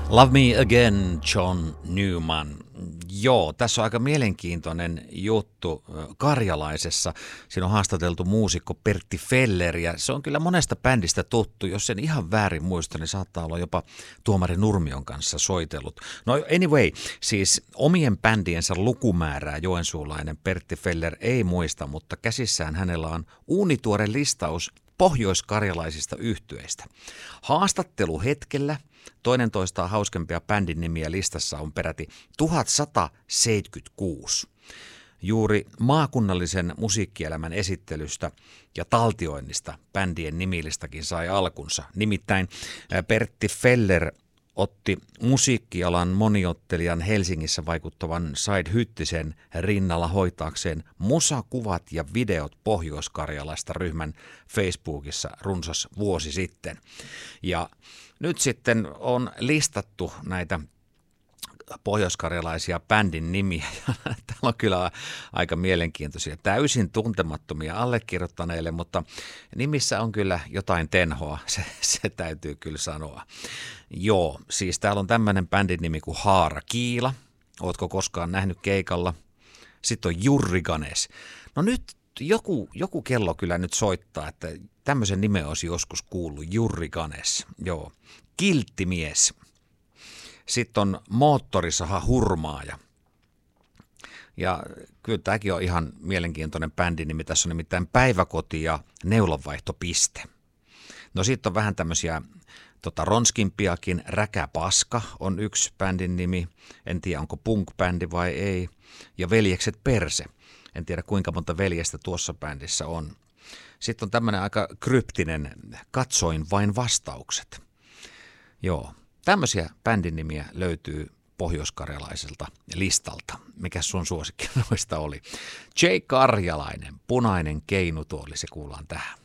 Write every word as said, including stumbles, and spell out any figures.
Love Me Again, John Newman. Joo, tässä on aika mielenkiintoinen juttu Karjalaisessa. Siinä on haastateltu muusikko Pertti Feller ja se on kyllä monesta bändistä tuttu. Jos sen ihan väärin muista, niin saattaa olla jopa Tuomari Nurmion kanssa soitellut. No anyway, siis omien bändiensä lukumäärää joensuulainen Pertti Feller ei muista, mutta käsissään hänellä on uunituore listaus pohjoiskarjalaisista yhtyeistä. Haastatteluhetkellä toinen toistaan hauskempia bändin nimiä listassa on peräti tuhatsataseitsemänkymmentäkuusi. Juuri maakunnallisen musiikkielämän esittelystä ja taltioinnista bändien nimilistakin sai alkunsa. Nimittäin Pertti Feller otti musiikkialan moniottelijan Helsingissä vaikuttavan Said Hyttisen rinnalla hoitaakseen musakuvat ja videot Pohjois-Karjalasta ryhmän Facebookissa runsas vuosi sitten. Ja nyt sitten on listattu näitä pohjoiskarjalaisia bändin nimiä. Täällä on kyllä aika mielenkiintoisia, täysin tuntemattomia allekirjoittaneille, mutta nimissä on kyllä jotain tenhoa, se, se täytyy kyllä sanoa. Joo, siis täällä on tämmöinen bändin nimi kuin Haara Kiila. Ootko koskaan nähnyt keikalla? Sitten on Jurriganes. No nyt joku, joku kello kyllä nyt soittaa, että tämmöisen nimen olisi joskus kuullut, Jurriganes. Joo, Kilttimies. Sitten on Moottorisaha Hurmaaja. Ja kyllä tämäkin on ihan mielenkiintoinen bändin nimi. Tässä on nimittäin Päiväkoti ja Neulonvaihtopiste. No sitten on vähän tämmöisiä tota, ronskimpiakin. Räkäpaska on yksi bändin nimi. En tiedä onko punk-bändi vai ei. Ja Veljekset Perse. En tiedä kuinka monta veljestä tuossa bändissä on. Sitten on tämmöinen aika kryptinen Katsoin vain vastaukset. Joo. Tämmöisiä bändin nimiä löytyy pohjoiskarjalaiselta listalta. Mikä sun suosikki noista oli? J. Karjalainen, Punainen keinutuoli, se kuullaan tähän.